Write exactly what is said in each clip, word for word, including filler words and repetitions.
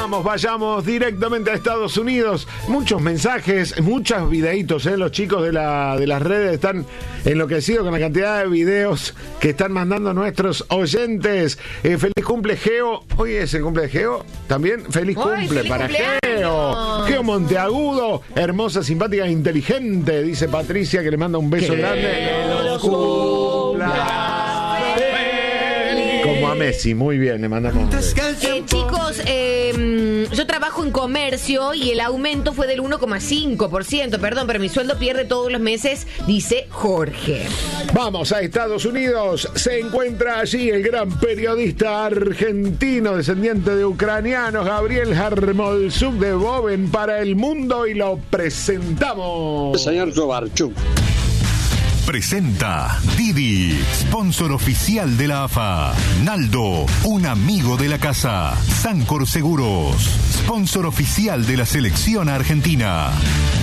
Vamos, vayamos directamente a Estados Unidos. Muchos mensajes, muchos videitos, ¿eh? Los chicos de, la, de las redes están enloquecidos con la cantidad de videos que están mandando nuestros oyentes. Eh, feliz cumple, Geo. Hoy es el cumple de Geo. También feliz Uy, cumple feliz para cumpleaños. Geo. Geo Monteagudo, hermosa, simpática e inteligente, dice Patricia, que le manda un beso Que grande. los cumpla. Como a Messi, muy bien, le mandamos un beso. Eh, chicos, eh, yo trabajo en comercio y el aumento fue del uno coma cinco por ciento. Perdón, pero mi sueldo pierde todos los meses, dice Jorge. Vamos a Estados Unidos. Se encuentra allí el gran periodista argentino, descendiente de ucranianos, Gabriel Jarmolzuk de Boven para El Mundo, y lo presentamos. Señor Jovarchuk. Presenta Didi, sponsor oficial de la A F A. Naldo, un amigo de la casa. Sancor Seguros, sponsor oficial de la selección argentina.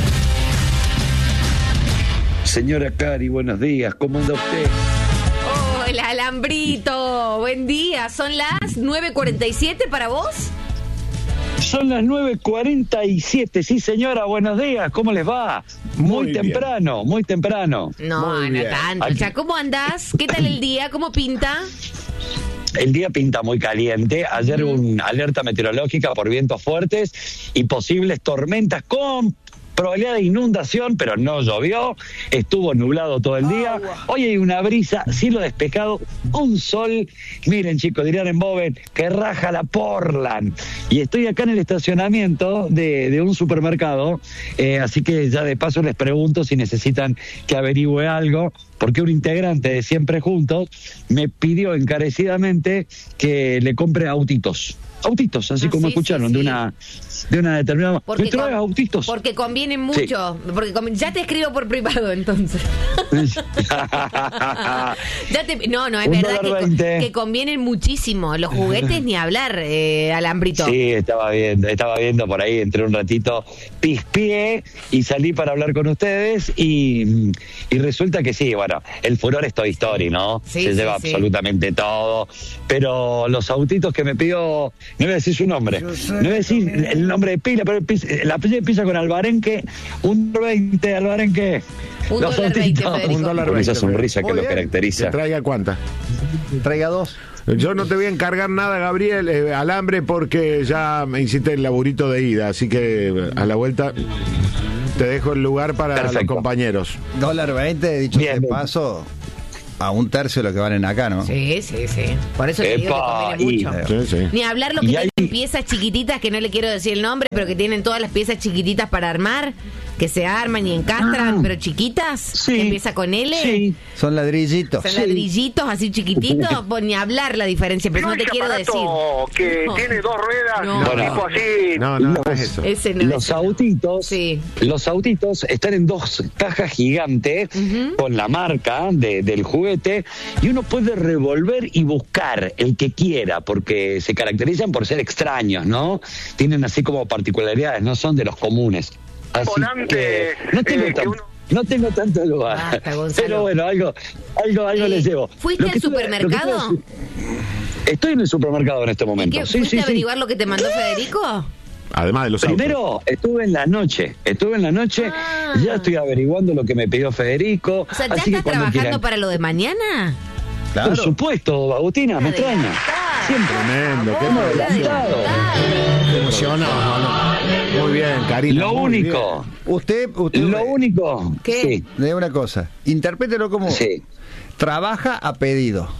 Señora Cari, buenos días. ¿Cómo anda usted? Hola, Alambrito. Buen día. Son las nueve cuarenta y siete para vos. Son las nueve cuarenta y siete. Sí, señora, buenos días. ¿Cómo les va? Muy, Muy temprano, muy temprano. No, Muy no bien. tanto. O sea, ¿cómo andás? ¿Qué tal el día? ¿Cómo pinta? El día pinta muy caliente. Ayer hubo una alerta meteorológica por vientos fuertes y posibles tormentas con probabilidad de inundación, pero no llovió. Estuvo nublado todo el día. Hoy hay una brisa, cielo despejado, un sol. Miren, chicos, dirían en Boven, que raja la Portland. Y estoy acá en el estacionamiento de, de un supermercado, eh, así que ya de paso les pregunto si necesitan que averigüe algo, porque un integrante de Siempre Juntos me pidió encarecidamente que le compre autitos. Autitos, así Ah, como sí, escucharon, sí, de sí. una de una determinada... Porque ¿Me traes con- autitos? Porque convienen mucho. Porque con- ya te escribo por privado, entonces. Ya te- no, no, es Un verdad dólar que, veinte. que convienen muchísimo. Los juguetes ni hablar, eh, Alambrito. Sí, estaba viendo, estaba viendo por ahí, entré un ratito, pispié y salí para hablar con ustedes y, y resulta que sí, bueno, el furor es Toy Story, ¿no? Sí, Se sí, lleva sí. absolutamente todo, pero los autitos que me pidió, no voy a decir su nombre, no voy a decir el nombre de pila, pero empieza- la pila empieza con Albarenque, un veinte, Albarenque. Un Los dólar veinte, autitos. Federico. Un dólar Con esa veinte. sonrisa que Muy lo bien. caracteriza. ¿Que traiga cuántas? Traiga dos. Yo no te voy a encargar nada, Gabriel, eh, alambre, porque ya me hiciste el laburito de ida, así que eh, a la vuelta te dejo el lugar para Perfecto. los compañeros. Dólar veinte, dicho Bien, de bien. paso, a un tercio de lo que valen acá, ¿no? Sí, sí, sí. Por eso te digo que Epa, conviene y- mucho. Sí, sí. Ni hablar lo que Y tienen hay- piezas chiquititas, que no le quiero decir el nombre, pero que tienen todas las piezas chiquititas para armar, que se arman y encastran, Ah. pero chiquitas, Sí. que empieza con L. Sí. Son ladrillitos. Son Sí. ladrillitos así chiquititos, pues ni hablar la diferencia, pero no te quiero decir. que No. tiene dos ruedas, No. Bueno. tipo así. No, no, no Los- es eso. Ese no Los es. autitos, Sí. los autitos están en dos cajas gigantes Ujú. con la marca de- del juguete y uno puede revolver y buscar el que quiera porque se caracterizan por ser extraños, ¿no? Tienen así como particularidades, no son de los comunes. Así Volante, que no tengo, eh, que tan- uno- no tengo tanto lugar. Basta, Gonzalo. Pero bueno, algo, algo, algo Eh, les llevo. ¿fuiste Lo que al tuve- lo que supermercado? tuve- Estoy en el supermercado en este ¿Y momento. qué, Sí, ¿Fuiste sí, a sí. averiguar lo que te mandó Federico? Además de los autos. Primero estuve en la noche, estuve en la noche, Ah. ya estoy averiguando lo que me pidió Federico. O sea, ¿ya así que estás cuando trabajando quieran- para lo de mañana? Claro. Por supuesto, Agustina, me extraña. Siempre. Tremendo, qué Hemos maravilla. adelantado. Emocionado. Muy bien, Karina. Lo muy único, Usted, usted lo único. ¿Qué? Sí, le digo una cosa. Interprételo como sí, trabaja a pedido.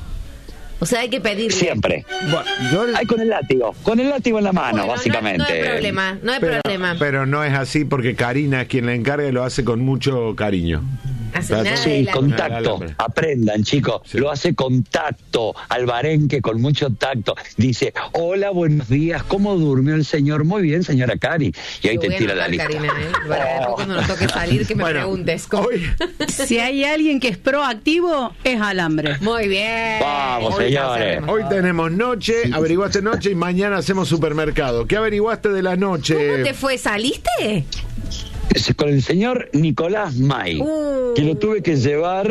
O sea, hay que pedirle. siempre. Bueno, yo Ay, con el látigo, con el látigo en la mano, Bueno, no- básicamente. No, hay problema, no hay Pero, problema. pero no es así porque Karina es quien la encarga y lo hace con mucho cariño. Hace Claro. nada de Sí, la- con Nada, tacto. hombre. Aprendan, chicos. Sí. Lo hace con tacto. Albarenque con mucho tacto. Dice, hola, buenos días. ¿Cómo durmió el señor? Muy bien, señora Cari. Y ahí Te te voy a tira la anotar, lista. Karina, ¿eh? Para después cuando nos toque salir que me Bueno, preguntes. ¿cómo? hoy, Si hay alguien que es proactivo, es Alambre. Muy bien. Vamos, Hoy ya señores. sabemos hoy todo. tenemos noche, averiguaste noche y mañana hacemos supermercado. ¿Qué averiguaste de la noche? ¿Cómo te fue? ¿Saliste? Es con el señor Nicolás May, Uh. que lo tuve que llevar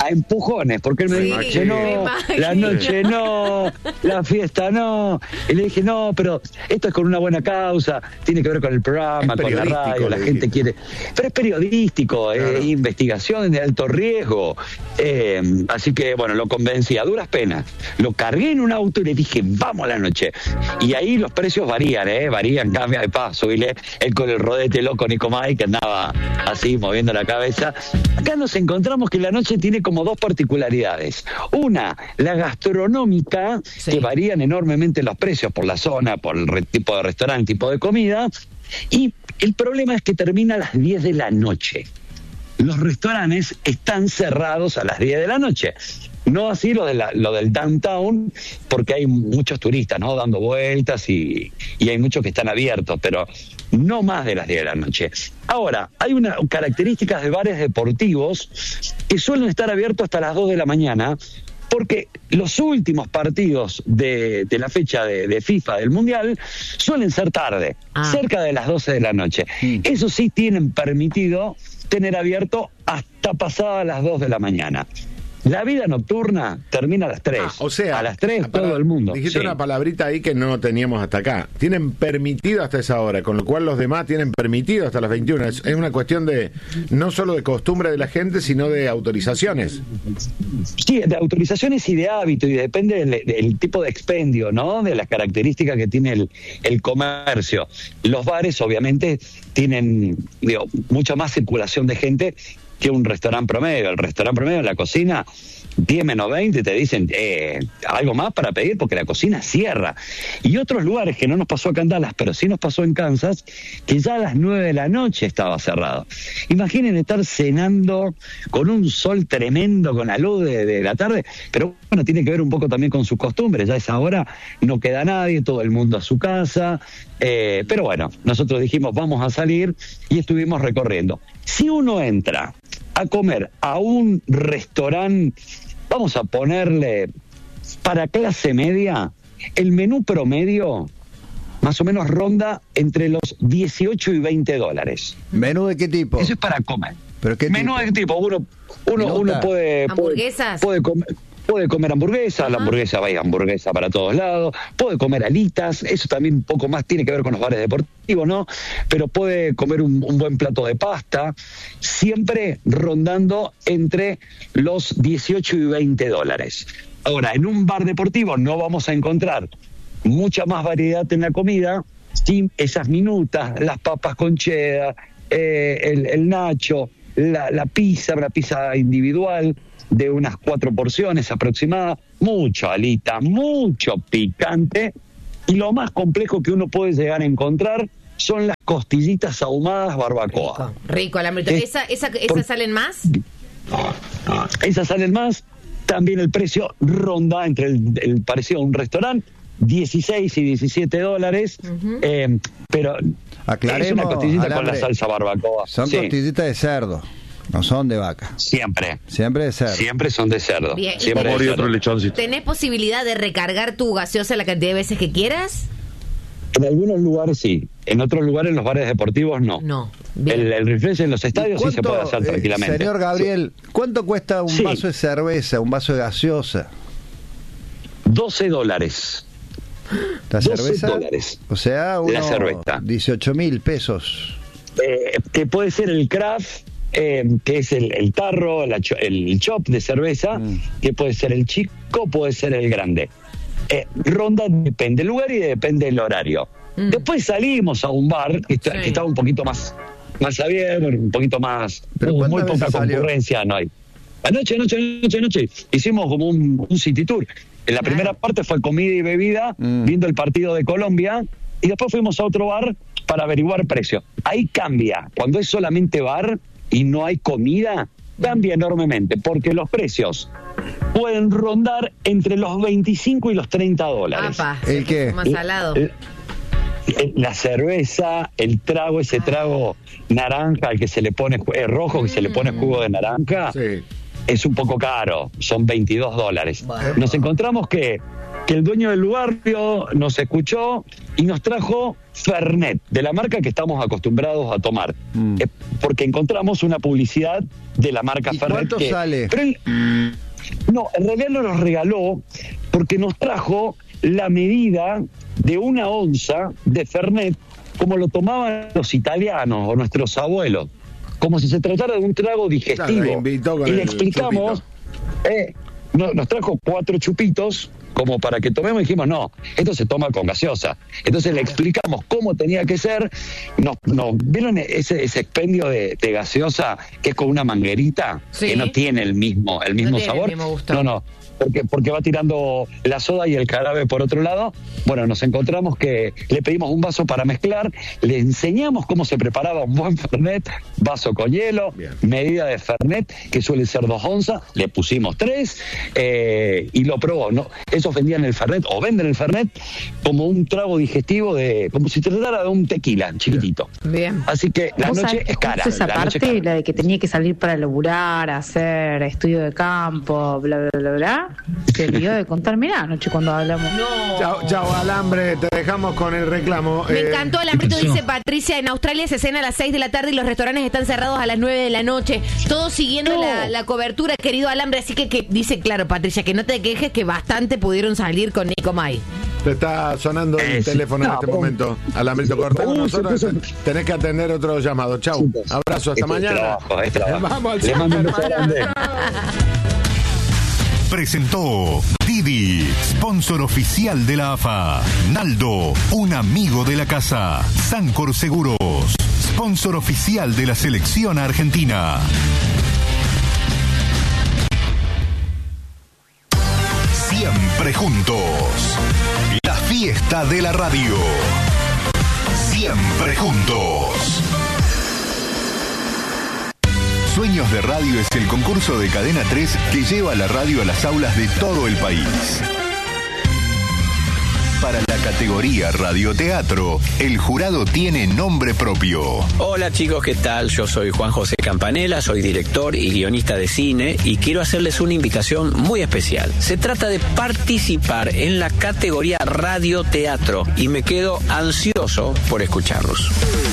a empujones, porque él me Sí, dijo, "Che, no, me imagino. la noche no, la fiesta no". Y le dije, no, pero esto es con una buena causa, tiene que ver con el programa, Es con la periodístico, radio, la le gente dijiste. quiere... Pero es periodístico, Claro. eh, investigación de alto riesgo. Eh, así que, bueno, lo convencí a duras penas. Lo cargué en un auto y le dije, vamos a la noche. Y ahí los precios varían, ¿eh? Varían, cambia de paso. Y le, él con el rodete loco Nicomay, que andaba así moviendo la cabeza. Acá nos encontramos que la noche tiene como dos particularidades. Una, la gastronómica, Sí. que varían enormemente los precios por la zona, por el re- tipo de restaurante, tipo de comida. Y el problema es que termina a las diez de la noche. Los restaurantes están cerrados a las diez de la noche. No así lo, de la, lo del downtown, porque hay muchos turistas, ¿no? Dando vueltas y, y hay muchos que están abiertos, pero no más de las diez de la noche. Ahora, hay unas características de bares deportivos que suelen estar abiertos hasta las dos de la mañana, porque los últimos partidos de, de la fecha de, de FIFA del Mundial suelen ser tarde, Ah. cerca de las doce de la noche. Mm. Eso sí tienen permitido tener abierto hasta pasadas las dos de la mañana. La vida nocturna termina a las tres. Ah, o sea, a las tres para- todo el mundo. Dijiste Sí. una palabrita ahí que no teníamos hasta acá. Tienen permitido hasta esa hora, con lo cual los demás tienen permitido hasta las veintiuna. Es, es una cuestión de no solo de costumbre de la gente, sino de autorizaciones. Sí, de autorizaciones y de hábito, y depende del, del tipo de expendio, ¿no? De las características que tiene el, el comercio. Los bares, obviamente, tienen, digo, mucha más circulación de gente que un restaurante promedio. El restaurante promedio en la cocina, diez menos veinte, te dicen eh, algo más para pedir porque la cocina cierra. Y otros lugares que no nos pasó acá en Dallas, pero sí nos pasó en Kansas, que ya a las nueve de la noche estaba cerrado. Imaginen estar cenando con un sol tremendo, con la luz de, de la tarde, pero bueno, tiene que ver un poco también con sus costumbres. Ya a esa hora no queda nadie, todo el mundo a su casa. Eh, pero bueno, nosotros dijimos vamos a salir y estuvimos recorriendo. Si uno entra a comer a un restaurante, vamos a ponerle para clase media, el menú promedio más o menos ronda entre los dieciocho y veinte dólares. ¿Menú de qué tipo? Eso es para comer. ¿Pero qué menú tipo? de tipo, uno, uno, ¿Minuta? uno puede, puede, ¿Hamburguesas? puede comer. Puede comer hamburguesas, la Ajá. hamburguesa va a ir hamburguesa para todos lados, puede comer alitas, eso también un poco más tiene que ver con los bares deportivos, ¿no? Pero puede comer un, un buen plato de pasta, siempre rondando entre los dieciocho y veinte dólares. Ahora, en un bar deportivo no vamos a encontrar mucha más variedad en la comida, sin esas minutas, las papas con cheddar, eh, el, el nacho, la, la pizza, una pizza individual de unas cuatro porciones aproximadas, mucho alita, mucho picante, y lo más complejo que uno puede llegar a encontrar son las costillitas ahumadas barbacoa. Rico, rico alambrito. Eh, ¿Esa, esa, por- ¿Esas salen más? Esas salen más, también el precio ronda entre el, el parecido a un restaurante, dieciséis y diecisiete dólares, Ujú. eh, pero Aclaremos, es una costillita con Alambre. la salsa barbacoa. Son Sí, costillitas de cerdo, no son de vaca. siempre, Siempre de cerdo. siempre son de cerdo. Bien, ¿y Siempre tenés- de cerdo. lechoncito. ¿Tenés posibilidad de recargar tu gaseosa la cantidad de veces que quieras? En algunos lugares sí, en otros lugares, en los bares deportivos, no. No. Bien. El, el refresh en los estadios sí se puede hacer eh, tranquilamente. señor Gabriel, ¿cuánto cuesta un Sí. vaso de cerveza, un vaso de gaseosa? doce dólares. ¿La doce cerveza? dólares. O sea, La unos cerveza. dieciocho mil pesos. Eh, que puede ser el craft, eh, que es el, el tarro, la cho- el chop de cerveza, Mm. que puede ser el chico, puede ser el grande. Eh, ronda depende del lugar y depende del horario. Mm. Después salimos a un bar que, está, Sí. que estaba un poquito más, más abierto, un poquito más, ¿Pero muy, muy cuántas poca veces salió? concurrencia no hay. Anoche, anoche, anoche, anoche hicimos como un, un city tour. En la Claro. primera parte fue comida y bebida, Mm. viendo el partido de Colombia, y después fuimos a otro bar para averiguar precio. Ahí cambia. Cuando es solamente bar y no hay comida, cambia enormemente, porque los precios pueden rondar entre los veinticinco y los treinta dólares. Apa, ¿El qué? Más salado. Eh, eh, La cerveza, el trago, ese trago naranja al que se le pone, ju- eh, rojo que se le pone jugo de naranja, Sí. es un poco caro, son veintidós dólares. Bueno. Nos encontramos que que el dueño del barrio nos escuchó y nos trajo Fernet, de la marca que estamos acostumbrados a tomar. Mm. Eh, porque encontramos una publicidad de la marca ¿Y Fernet. ¿Cuánto que, sale? Pero él, no, en realidad no nos regaló porque nos trajo la medida de una onza de Fernet como lo tomaban los italianos o nuestros abuelos, como si se tratara de un trago digestivo. Claro, y le explicamos, eh, no, nos trajo cuatro chupitos como para que tomemos, y dijimos, no, esto se toma con gaseosa. Entonces le explicamos cómo tenía que ser. Nos, nos ¿vieron ese, ese expendio de, de gaseosa que es con una manguerita? Sí. Que no tiene el mismo, el mismo no tiene sabor. el mismo gusto. No, no. Porque, porque va tirando la soda y el jarabe por otro lado. Bueno, nos encontramos que le pedimos un vaso para mezclar, le enseñamos cómo se preparaba un buen Fernet, vaso con hielo, bien, medida de Fernet, que suele ser dos onzas, le pusimos tres, eh, y lo probó, ¿no? Esos vendían el Fernet, o venden el Fernet, como un trago digestivo, de como si tratara de un tequila chiquitito. Bien. Así que la noche es cara. Esa la parte, noche cara. La de que tenía que salir para laburar, hacer estudio de campo, bla, bla, bla, bla, se olvidó de contarme la noche cuando hablamos. No. Chao, chao, Alambre, te dejamos con el reclamo. Me eh, encantó, Alambrito, dice Patricia, en Australia se cena a las seis de la tarde y los restaurantes están cerrados a las nueve de la noche. Todos siguiendo no. la, la cobertura, querido Alambre, así que, que dice, claro, Patricia, que no te quejes, que bastante pudieron salir con Nico May. Te está sonando el Eh, sí. teléfono en No, este bueno. momento. Alambrito, cortamos Uh, nosotros. se puso- Tenés que atender otro llamado. Chau. Abrazo, hasta Esto es mañana. trabajo, es trabajo. Vamos al Le mando un super. beso grande. Presentó Didi, sponsor oficial de la A F A. Naldo, un amigo de la casa. Sancor Seguros, sponsor oficial de la selección argentina. Siempre juntos. La fiesta de la radio. Siempre juntos. Sueños de Radio es el concurso de Cadena tres que lleva la radio a las aulas de todo el país. Para la categoría radioteatro, el jurado tiene nombre propio. Hola chicos, ¿qué tal? Yo soy Juan José Campanella, soy director y guionista de cine y quiero hacerles una invitación muy especial. Se trata de participar en la categoría radioteatro y me quedo ansioso por escucharlos.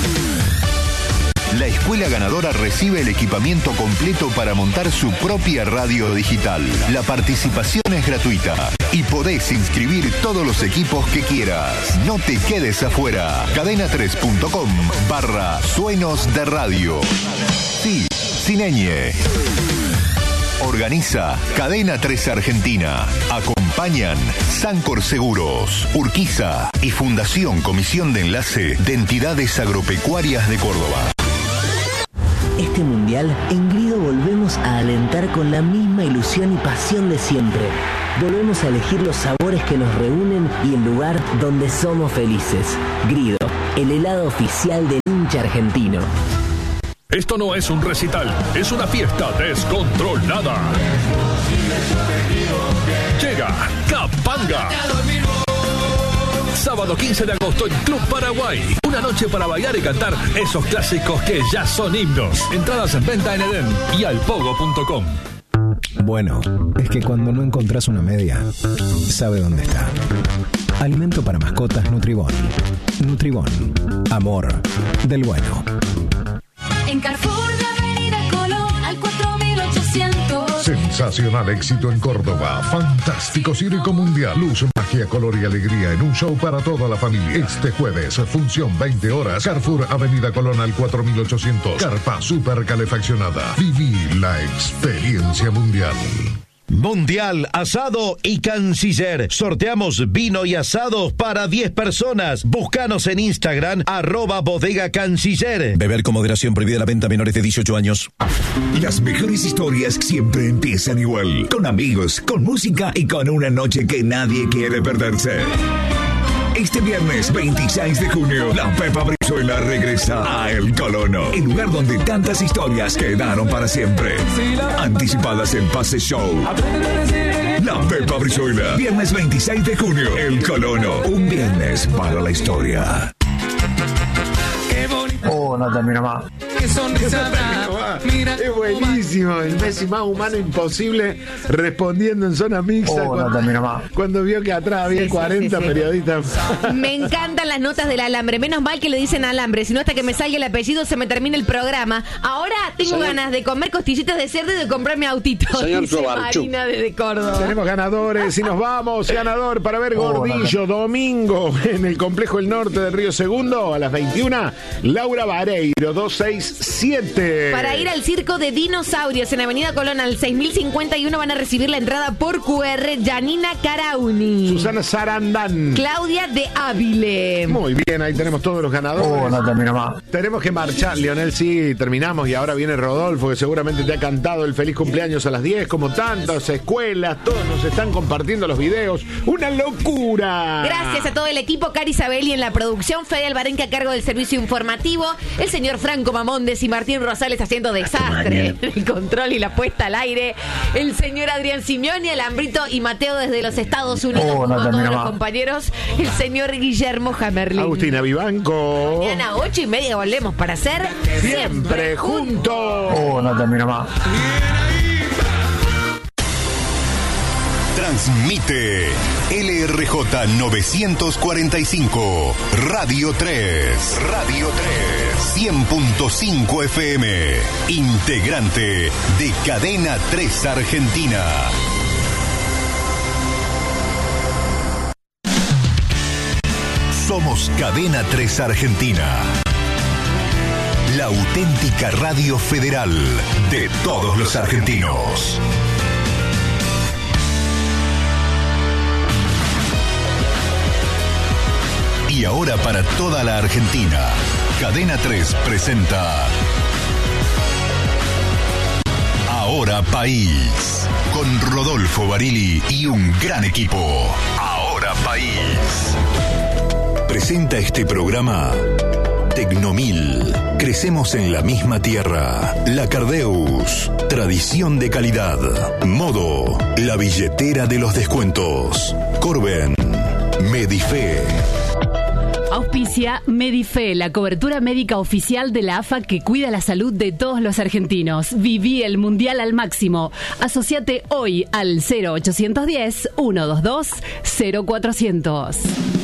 La escuela ganadora recibe el equipamiento completo para montar su propia radio digital. La participación es gratuita y podés inscribir todos los equipos que quieras. No te quedes afuera. cadena tres punto com barra sueños de radio. Sí, sin ñ. Organiza Cadena tres Argentina. Acompañan Sancor Seguros, Urquiza y Fundación Comisión de Enlace de Entidades Agropecuarias de Córdoba. Este mundial, en Grido volvemos a alentar con la misma ilusión y pasión de siempre. Volvemos a elegir los sabores que nos reúnen y el lugar donde somos felices. Grido, el helado oficial del hincha argentino. Esto no es un recital, es una fiesta descontrolada. Llega Capanga. Sábado quince de agosto en Club Paraguay. Una noche para bailar y cantar esos clásicos que ya son himnos. Entradas en venta en Edén y alpogo punto com. Bueno, es que cuando no encontrás una media, sabe dónde está. Alimento para mascotas Nutribón. Nutribón. Amor del bueno. En Carrefour de Avenida Colón al cuatro mil ochocientos. Sensacional éxito en Córdoba. Fantástico circo mundial. Luz, magia, color y alegría en un show para toda la familia. Este jueves, función veinte horas. Carrefour Avenida Colón al cuatro mil ochocientos. Carpa super calefaccionada. Viví la experiencia mundial. Mundial Asado y Canciller. Sorteamos vino y asados para diez personas. Búscanos en Instagram, arroba bodega canciller. Beber con moderación, prohibida la venta a menores de dieciocho años. Las mejores historias siempre empiezan igual. Con amigos, con música y con una noche que nadie quiere perderse. Este viernes veintiséis de junio, la Pepa Brizuela regresa a El Colono, el lugar donde tantas historias quedaron para siempre. Anticipadas en Pase Show. La Pepa Brizuela, viernes veintiséis de junio, El Colono, un viernes para la historia. Oh, no termino más. qué sonrisa da. Mira, es buenísimo. El Messi más humano imposible respondiendo en zona mixta. Oh, cuando, no, también nomás. cuando vio que atrás había Sí, sí, cuarenta sí, sí. periodistas. Me encantan las notas del alambre. Menos mal que le dicen alambre, si no hasta que me salga el apellido se me termina el programa. Ahora tengo Señor- ganas de comer costillitas de cerdo y de comprarme autito. Señor Dice Sobarchuk. Marina desde Córdoba. Tenemos ganadores y nos vamos. Ganador para ver Gordillo domingo en el Complejo El Norte de Río Segundo a las veintiuna. Laura Vareiro, doscientos sesenta y siete. Para ir al circo de dinosaurios en Avenida Colón al seis mil cincuenta y uno van a recibir la entrada por cu erre. Janina Carauni. Susana Sarandán. Claudia de Ávile. Muy bien, ahí tenemos todos los ganadores. Oh, no, también nomás. Tenemos que marchar, Lionel, sí, terminamos y ahora viene Rodolfo, que seguramente te ha cantado el feliz cumpleaños a las diez, como tantas escuelas, todos nos están compartiendo los videos. ¡Una locura! Gracias a todo el equipo, Cari Isabeli en la producción, Fede Alvarenque a cargo del servicio informativo, el señor Franco Mamondes y Martín Rosales haciendo desastre en el control y la puesta al aire, el señor Adrián Simeoni, Alambrito y Mateo desde los Estados Unidos, Oh, no, junto a también todos los nomás. compañeros, el señor Guillermo Hammerlin. Agustina Vivanco. Mañana a ocho y media volvemos para hacer Siempre juntos. Oh, no, también nomás. Transmite L R J novecientos cuarenta y cinco, Radio tres. Radio tres. cien punto cinco F M. Integrante de Cadena tres Argentina. Somos Cadena tres Argentina. La auténtica radio federal de todos los argentinos. Y ahora para toda la Argentina, Cadena tres presenta Ahora País, con Rodolfo Barili y un gran equipo. Ahora País. Presenta este programa Tecnomil. Crecemos en la misma tierra. La Cardeus. Tradición de calidad. Modo. La billetera de los descuentos. Corben. Medife. Auspicia Medife, la cobertura médica oficial de la A F A que cuida la salud de todos los argentinos. Viví el mundial al máximo. Asociate hoy al cero ochocientos diez, ciento veintidós, cero cuatrocientos.